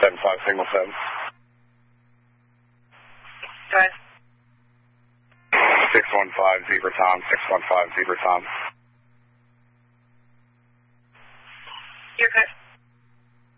7-5, signal 7. Go ahead. 615, Zebra Tom, 615, Zebra Tom.